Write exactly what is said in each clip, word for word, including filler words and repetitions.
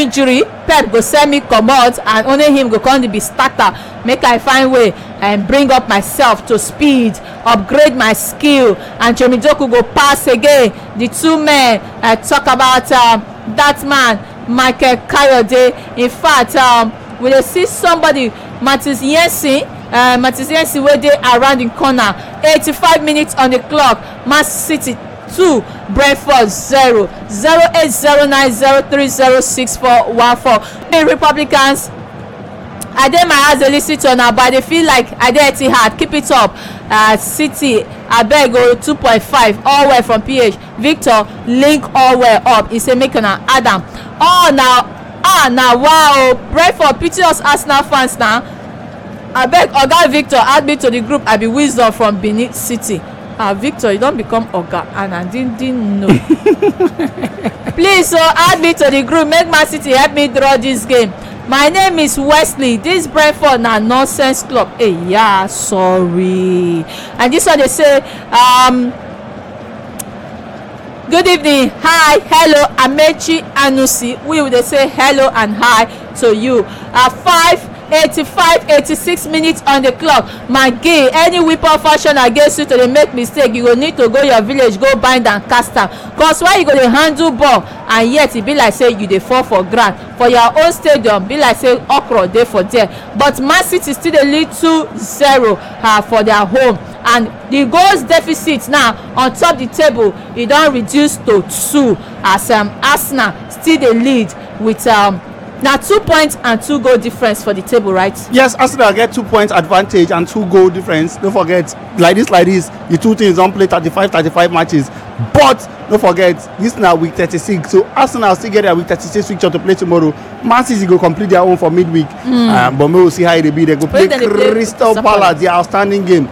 injury Pep go send me comot and only him go come be starter. Make I find way and bring up myself to speed, upgrade my skill, and Jeremy Doku go pass again. The two men I talk about um, that man Michael Kayode. In fact, um, we dey see somebody Matis Yensi uh, Matis Yensi wey dey around the corner. eighty-five minutes on the clock. Man City two, Brentford zero. zero eight zero nine zero three zero six four one four. The Republicans, I dey my house dey lis ten to una, but I dey feel like I dey Etihad. Keep it up. Uh, City abeg o two point five all well from P H. Victor link all well up. He say make una add am. Oh na ah na wow, Brentford pity us Arsenal fans na. Abeg Oga Victor add me to the group. I be Wisdom from Benin City. Ah Victor, you don become Oga and I didn't, didn't know. Please so add me to the group. Make Man City help me draw this game. My name is Wesley. This Brentford na nonsense club. Hey yeah, sorry. And this one they say um good evening, hi, hello, Amechi Anusi. We will they say hello and hi to you. Uh, five eighty-five eighty-six minutes on the clock. Maggie, any weapon fashion against you to dey make mistake, you go need to go your village go bind and cast am. Cause why you go dey handle ball and yet e be like say you dey fall for ground for your own stadium, be like say okra dey for there. But Man City still dey lead two zero uh, for their home, and the goals deficit now on top the table e don reduce to two as um, Arsenal still dey lead with um, na two points and two goal difference for the table, right? Yes, Arsenal get two points advantage and two goal difference. Don't forget, like this, like this, the two teams don't play thirty-five thirty-five matches. But don't forget, this now week thirty-six. So Arsenal still get their week thirty-six fixture to play tomorrow. Man City go complete their own for midweek. Mm. Um, but we will see how they be. They go play Crystal Palace, the outstanding game.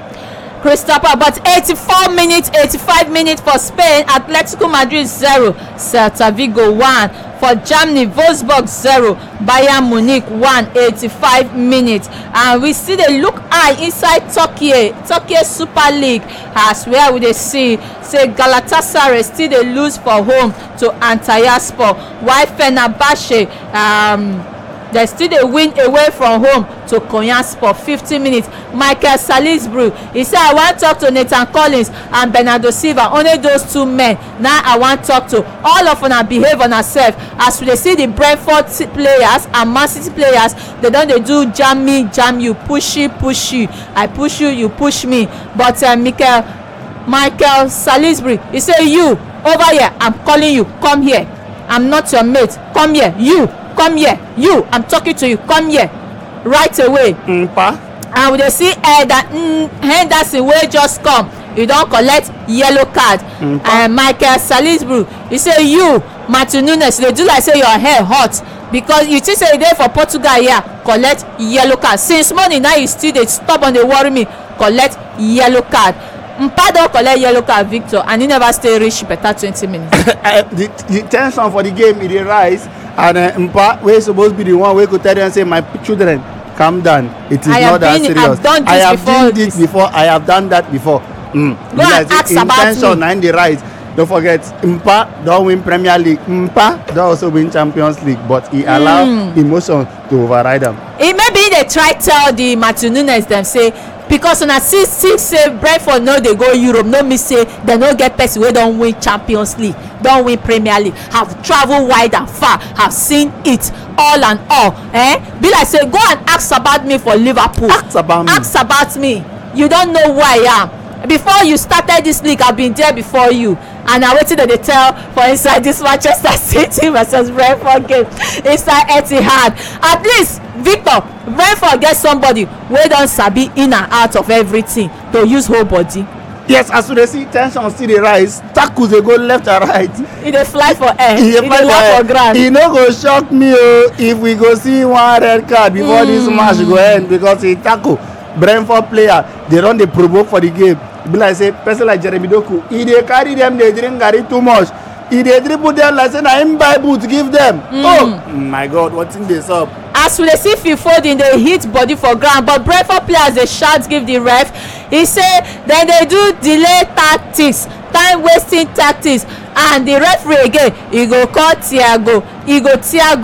Crystal Palace, but eighty-four minutes, eighty-five minutes for Spain. Atletico Madrid zero, Celta Vigo one. For Germany, Wolfsburg zero, Bayern Munich one. eighty-five minutes, and we see they look high inside Turkey, Turkey Super League, as where we dey see say Galatasaray still dey lose for home to Antalyaspor, while Fenerbahce um, they still dey win away from home to Konyaspor. fifty minutes. Michael Salisbury, he say I wan talk to Nathan Collins and Bernardo Silva, only those two men now I wan talk to. All of una behave on herself as we dey see the Brentford players and Man City players. They don dey do jam me jam you, pushy pushy, I push you, you push me. But uh, Michael Michael Salisbury, he say you over here, I'm calling you, come here, I'm not your mate, come here, you come here, you, I'm talking to you, come here right away. Mpa. And we dey see Eda mm, Henderson wey just come, you don collect yellow card. Mpa. And Michael Salisbury, he say you Martin Nunes, you dey do like say your hair hot because you think say you dey for Portugal here, collect yellow card. Since morning now you still dey stubborn dey worry me, collect yellow card. Mpa don collect yellow card, Victor, and he never stay reach better twenty minutes. the, the tension for the game e dey rise, and uh, Mpa wey suppose be the one wey go tell them say my children calm down, it is I not that been, serious. I've done this I have before done this. this before, I have done that before. Mm. Go and ask about tension me. and the rise. Don't forget, Mpa don win Premier League. Mpa don also win Champions League, but he mm. allow emotion to override am. E maybe they try tell the Martin Nunes dem say because una see see say Brentford no dey go Europe, no mean say dem no get person wey don win Champions League, don win Premier League, have travel wide and far, have seen it all and all. Eh? Be like say go and ask about me for Liverpool. Ask about me. Ask about me. You don know who I am. Before you started this league, I been there before you. And na wetin dem dey tell for inside this Manchester City versus Brentford game inside Etihad. At least Victor, Brentford get somebody wey don sabi in and out of everything to use whole body. Yes, as we dey see tension still dey rise, tackles dey go left and right. E dey fly for air, e e dey land for ground. E no go shock me o if we go see one red card before mm. this match go end because e tackle Brentford player. They don dey provoke for the game. E be like say person like Jeremy Doku, e dey carry them dey drink garri too much. E dey dribble them like say na him buy boot give them. Mm. Oh my God, wetin dey sup? As we dey see Phil Foden dey hit body for ground, but Brentford players dey shout give the ref. He say dem dey do delay tactics, time wasting tactics, and the referee again e go call Thiago, e go Thiago